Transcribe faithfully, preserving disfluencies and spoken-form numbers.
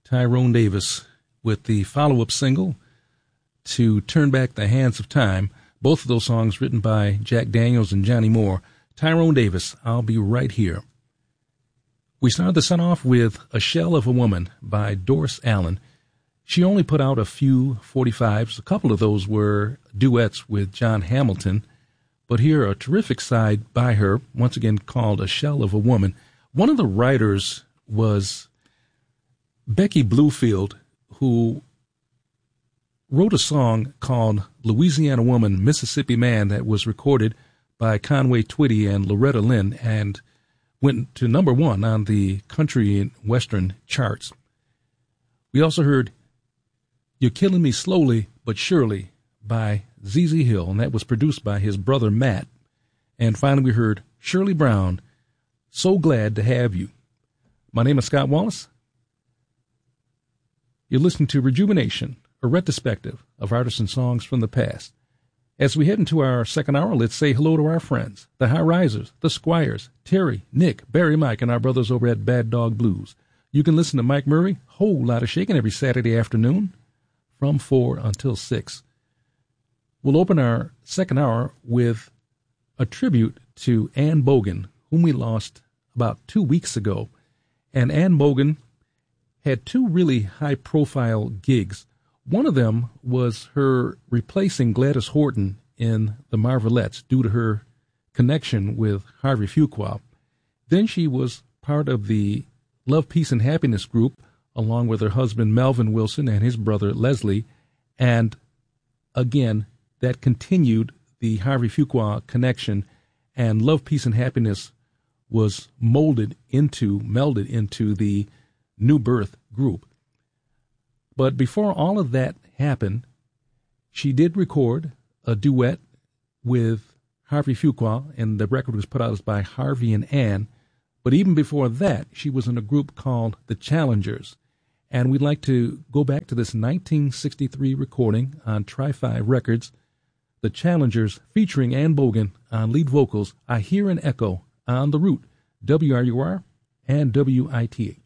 Tyrone Davis with the follow-up single to Turn Back the Hands of Time. Both of those songs written by Jack Daniels and Johnny Moore. Tyrone Davis, I'll Be Right Here. We started the set off with A Shell of a Woman by Doris Allen. She only put out a few forty-fives. A couple of those were duets with John Hamilton. But here, a terrific side by her, once again called A Shell of a Woman. One of the writers was Becky Bluefield, who wrote a song called Louisiana Woman, Mississippi Man that was recorded by Conway Twitty and Loretta Lynn and went to number one on the country and western charts. We also heard You're Killing Me Slowly But Surely by Z Z Hill, and that was produced by his brother Matt. And finally we heard Shirley Brown, So Glad to Have You. My name is Scott Wallace. You're listening to Rejuvenation, a retrospective of artists and songs from the past. As we head into our second hour, let's say hello to our friends, the High Risers, the Squires, Terry, Nick, Barry, Mike, and our brothers over at Bad Dog Blues. You can listen to Mike Murray, Whole Lotta Shakin' every Saturday afternoon from four until six. We'll open our second hour with a tribute to Ann Bogan, whom we lost about two weeks ago. And Ann Bogan had two really high-profile gigs. One of them was her replacing Gladys Horton in the Marvelettes due to her connection with Harvey Fuqua. Then she was part of the Love, Peace, and Happiness group, along with her husband Melvin Wilson and his brother Leslie. And again, that continued the Harvey Fuqua connection, and Love, Peace, and Happiness was molded into, melded into the New Birth group. But before all of that happened, she did record a duet with Harvey Fuqua, and the record was put out by Harvey and Ann. But even before that, she was in a group called The Challengers. And we'd like to go back to this nineteen sixty-three recording on Tri-Fi Records, The Challengers featuring Ann Bogan on lead vocals, I Hear an Echo on the Root, W R U R and W I T H.